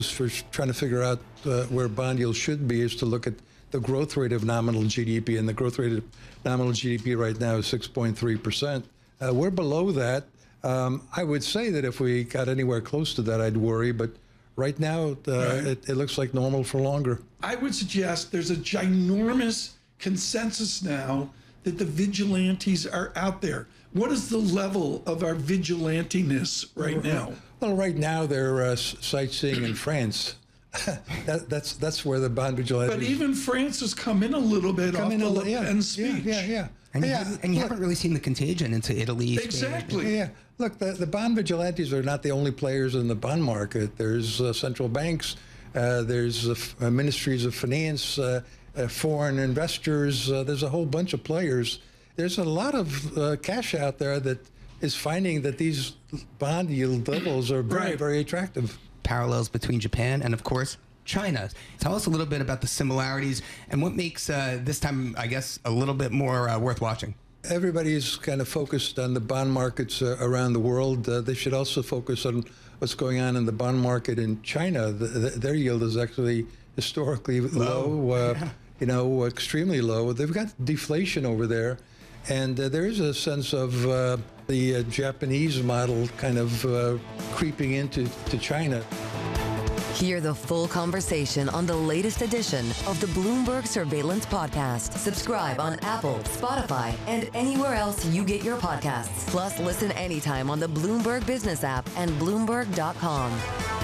For trying to figure out where bond yield should be is to look at the growth rate of nominal GDP, and the growth rate of nominal GDP right now is 6.3%. We're below that. I would say that if we got anywhere close to that, I'd worry, but right now it looks like normal for longer. I would suggest there's a ginormous consensus now that the vigilantes are out there. What is the level of our vigilantiness right now? Well, right now they're sightseeing in France. That's where the bond vigilantes. But even France has come in a little bit off the Le Pen speech. Yeah. And you haven't really seen the contagion into Italy. Exactly. Spain. Yeah. Look, the bond vigilantes are not the only players in the bond market. There's central banks. There's ministries of finance, foreign investors. There's a whole bunch of players. There's a lot of cash out there that is finding that these bond yield levels are very, very attractive. Parallels between Japan and, of course, China. Tell us a little bit about the similarities and what makes this time, I guess, a little bit more worth watching. Everybody's kind of focused on the bond markets around the world. They should also focus on what's going on in the bond market in China. Their yield is actually historically low, you know, extremely low. They've got deflation over there. And there is a sense of the Japanese model kind of creeping into China. Hear the full conversation on the latest edition of the Bloomberg Surveillance Podcast. Subscribe on Apple, Spotify, and anywhere else you get your podcasts. Plus, listen anytime on the Bloomberg Business app and Bloomberg.com.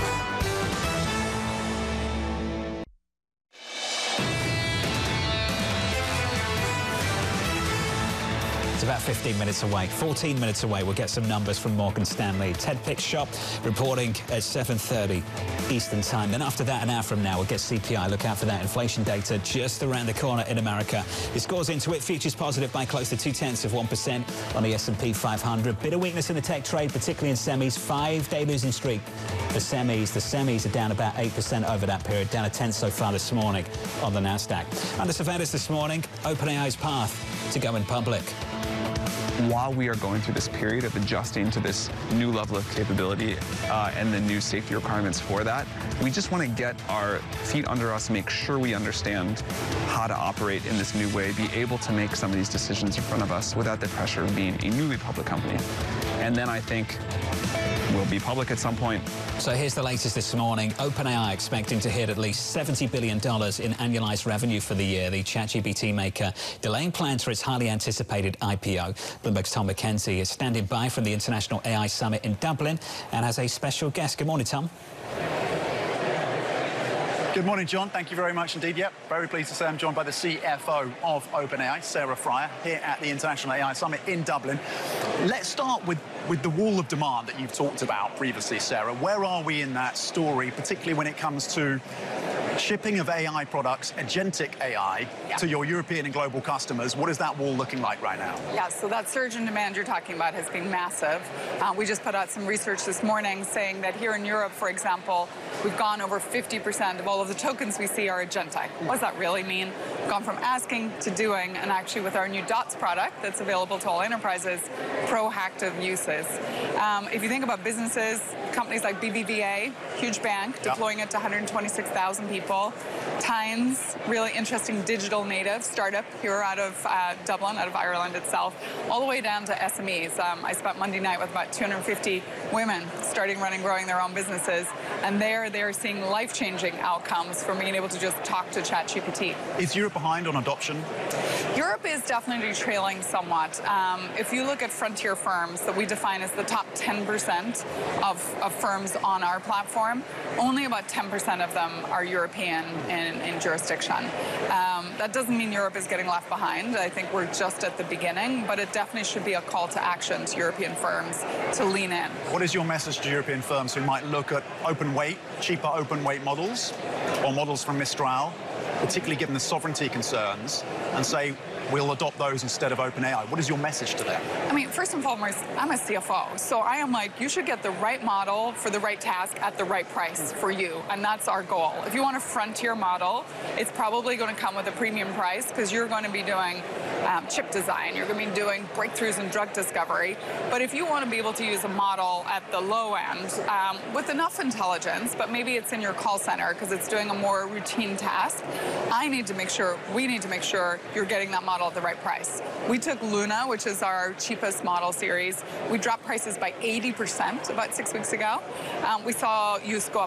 It's about 15 minutes away, 14 minutes away. We'll get some numbers from Morgan Stanley. Ted Pickshop reporting at 7:30 Eastern Time. Then after that, an hour from now, we'll get CPI. Look out for that inflation data just around the corner in America. It scores into it. Futures positive by close to 0.2% on the S&P 500. Bit of weakness in the tech trade, particularly in semis. 5-day losing streak for semis. The semis are down about 8% over that period, down a tenth so far this morning on the NASDAQ. Under surveillance this morning, OpenAI's path to going public. While we are going through this period of adjusting to this new level of capability and the new safety requirements for that, we just want to get our feet under us, make sure we understand how to operate in this new way, be able to make some of these decisions in front of us without the pressure of being a newly public company. And then I think we'll be public at some point. So here's the latest this morning. OpenAI expecting to hit at least $70 billion in annualized revenue for the year. The ChatGPT maker delaying plans for its highly anticipated IPO. Bloomberg's Tom McKenzie is standing by from the International AI Summit in Dublin and has a special guest. Good morning, Tom. Good morning, John. Thank you very much indeed. Yep, very pleased to say I'm joined by the CFO of OpenAI, Sarah Friar, here at the International AI Summit in Dublin. Let's start with the wall of demand that you've talked about previously, Sarah. Where are we in that story, particularly when it comes to shipping of AI products, agentic AI, to your European and global customers? What is that wall looking like right now? Yeah, so that surge in demand you're talking about has been massive. We just put out some research this morning saying that here in Europe, for example, we've gone over 50% of all of the tokens we see are agentic. What does that really mean? We've gone from asking to doing, and actually with our new DOTS product that's available to all enterprises, proactive uses. If you think about businesses, companies like BBVA, huge bank, deploying it to 126,000 people. Tynes, really interesting digital native startup here out of Dublin, out of Ireland itself, all the way down to SMEs. I spent Monday night with about 250 women starting, running, growing their own businesses, and they're seeing life-changing outcomes from being able to just talk to ChatGPT. Is Europe behind on adoption? Europe is definitely trailing somewhat. If you look at frontier firms that we define as the top 10% of firms on our platform, only about 10% of them are European in jurisdiction. That doesn't mean Europe is getting left behind. I think we're just at the beginning, but it definitely should be a call to action to European firms to lean in. What is your message to European firms who might look at open weight, cheaper open weight models, or models from Mistral, particularly given the sovereignty concerns, and say, we'll adopt those instead of OpenAI. What is your message to them? I mean, first and foremost, I'm a CFO, so I am like, you should get the right model for the right task at the right price for you, and that's our goal. If you want a frontier model, it's probably going to come with a premium price because you're going to be doing chip design, you're going to be doing breakthroughs in drug discovery. But if you want to be able to use a model at the low end with enough intelligence, but maybe it's in your call center because it's doing a more routine task, we need to make sure you're getting that model at the right price. We took Luna, which is our cheapest model series. We dropped prices by 80% about 6 weeks ago. We saw use go up